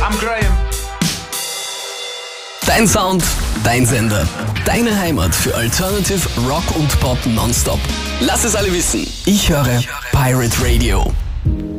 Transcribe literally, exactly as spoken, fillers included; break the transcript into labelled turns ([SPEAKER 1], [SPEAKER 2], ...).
[SPEAKER 1] I'm Graham.
[SPEAKER 2] Dein Sound, dein Sender, deine Heimat für Alternative Rock und Pop nonstop. Lass es alle wissen. Ich höre Pirate Radio.